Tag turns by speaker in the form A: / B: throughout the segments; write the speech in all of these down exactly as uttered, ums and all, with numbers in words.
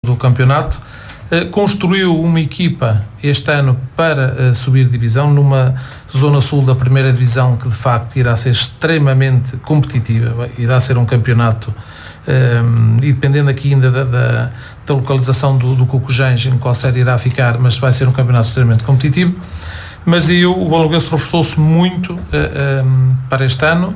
A: do campeonato, uh, construiu uma equipa este ano para uh, subir divisão numa zona sul da primeira divisão que de facto irá ser extremamente competitiva, irá ser um campeonato um, e dependendo aqui ainda da, da, da localização do, do Cucujães em qual série irá ficar, mas vai ser um campeonato extremamente competitivo. Mas aí o Valonguense reforçou-se muito uh, um, para este ano,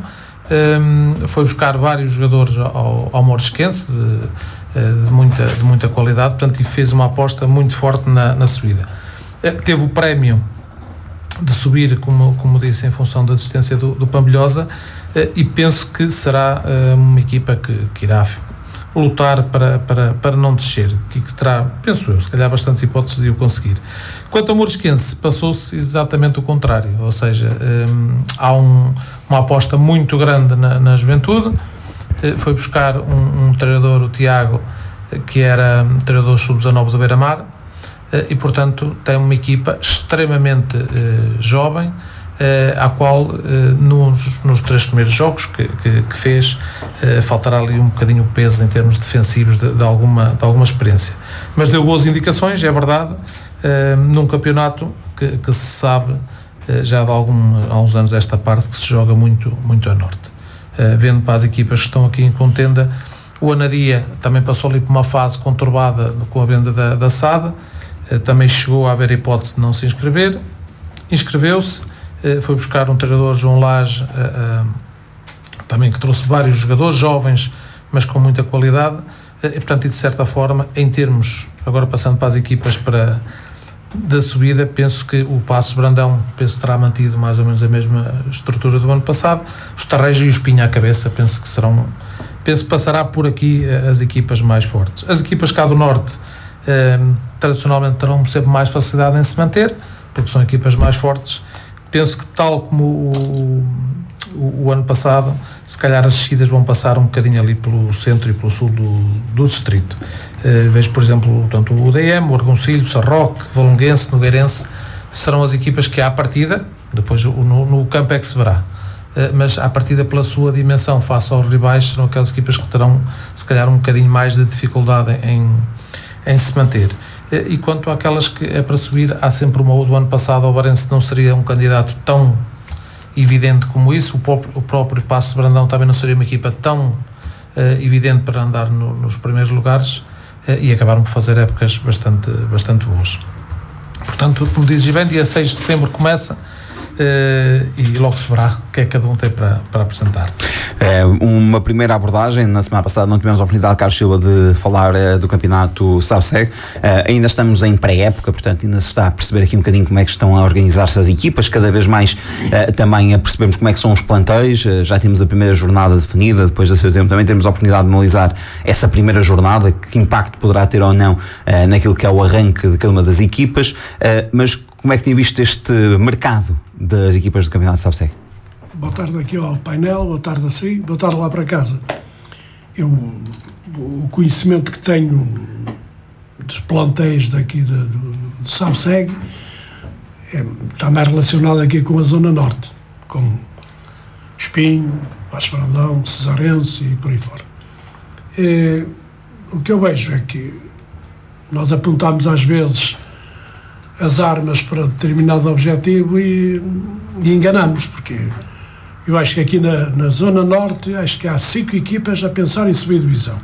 A: um, foi buscar vários jogadores ao, ao Morisquense de, de, muita, de muita qualidade, portanto, e fez uma aposta muito forte na, na subida. Uh, teve o prémio de subir, como, como disse, em função da existência do, do Pambilhosa, uh, e penso que será uh, uma equipa que, que irá lutar para, para, para não descer, que, que terá, penso eu, se calhar bastantes hipóteses de o conseguir. Quanto ao Morisquense, passou-se exatamente o contrário, ou seja, um, há um, uma aposta muito grande na, na juventude, uh, foi buscar um, um treinador, o Tiago, que era um treinador sub dezanove do Beira-Mar, uh, e portanto tem uma equipa extremamente uh, jovem, Uh, à qual uh, nos, nos três primeiros jogos que, que, que fez uh, faltará ali um bocadinho o peso em termos defensivos de, de, alguma, de alguma experiência, mas deu boas indicações, é verdade, uh, num campeonato que, que se sabe uh, já de algum, há uns anos esta parte que se joga muito, muito a norte, uh, vendo para as equipas que estão aqui em contenda. O Anaria também passou ali por uma fase conturbada com a venda da, da S A D, uh, também chegou a haver a hipótese de não se inscrever, inscreveu-se, foi buscar um treinador, João Lage, uh, uh, também que trouxe vários jogadores jovens, mas com muita qualidade, uh, e portanto, e de certa forma, em termos, agora passando para as equipas para, da subida, penso que o Passos Brandão, penso que terá mantido mais ou menos a mesma estrutura do ano passado, os Tarreja e o Espinho à cabeça, penso que serão, penso que passará por aqui uh, as equipas mais fortes. As equipas cá do Norte, uh, tradicionalmente terão sempre mais facilidade em se manter, porque são equipas mais fortes. Penso que, tal como o, o, o ano passado, se calhar as descidas vão passar um bocadinho ali pelo centro e pelo sul do, do distrito. Uh, vejo, por exemplo, tanto o U D M, o Argoncilho, Sarroque, Valonguense, Nogueirense, serão as equipas que, à partida, depois no, no campo é que se verá, uh, mas à partida, pela sua dimensão face aos rivais, serão aquelas equipas que terão, se calhar, um bocadinho mais de dificuldade em, em se manter. E quanto àquelas que é para subir, há sempre uma. Do ano passado, o Obarense não seria um candidato tão evidente como isso, o próprio, o próprio Passos de Brandão também não seria uma equipa tão uh, evidente para andar no, nos primeiros lugares, uh, e acabaram por fazer épocas bastante, bastante boas. Portanto, como dizes bem, dia seis de setembro começa, Uh, e logo se verá o que é que cada um tem para, para apresentar.
B: É, uma primeira abordagem, na semana passada não tivemos a oportunidade, Carlos Silva, de falar uh, do campeonato SABSEG. Uh, ainda estamos em pré-época, portanto ainda se está a perceber aqui um bocadinho como é que estão a organizar-se as equipas, cada vez mais uh, também a percebermos como é que são os plantéis. Uh, já temos a primeira jornada definida, depois do seu tempo também temos a oportunidade de analisar essa primeira jornada, que impacto poderá ter ou não uh, naquilo que é o arranque de cada uma das equipas, uh, mas como é que tem visto este mercado das equipas do campeonato SABSEG?
C: Boa tarde aqui ao painel, boa tarde a si, boa tarde lá para casa. Eu, o conhecimento que tenho dos plantéis daqui de, de, de SABSEG é, está mais relacionado aqui com a Zona Norte, com Espinho, Passos Brandão, Cesarense e por aí fora. É, o que eu vejo é que nós apontamos às vezes as armas para determinado objetivo e, e enganamos, porque eu acho que aqui na, na Zona Norte, acho que há cinco equipas a pensar em subir divisão.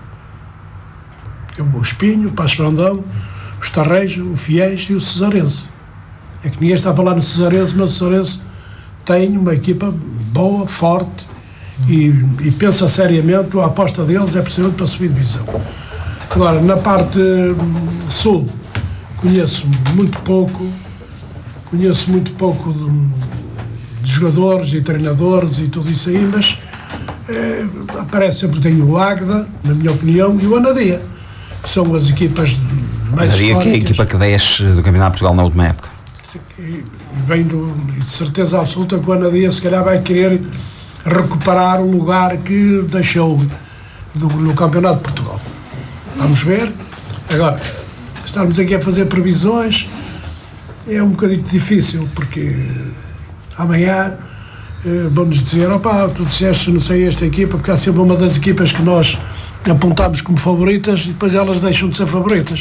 C: O Espinho, o Passos Brandão, o Estarrejo, o Fiéis e o Cesarense. É que ninguém está a falar no Cesarense, mas o Cesarense tem uma equipa boa, forte e, e pensa seriamente, a aposta deles é precisamente para subir divisão. Agora, na parte sul, conheço muito pouco, conheço muito pouco de, de jogadores e treinadores e tudo isso aí, mas é, aparece sempre, tem o Águeda, na minha opinião, e o Anadia, que são as equipas mais
B: Anadia, que é a equipa que desce do Campeonato de Portugal na última época.
C: E, e vem do, e de certeza absoluta que o Anadia se calhar vai querer recuperar o lugar que deixou do, no Campeonato de Portugal. Vamos ver. Agora, estarmos aqui a fazer previsões é um bocadinho difícil, porque amanhã eh, vão-nos dizer, opá, tu disseste, não sei, esta equipa, porque há sempre uma das equipas que nós apontamos como favoritas e depois elas deixam de ser favoritas.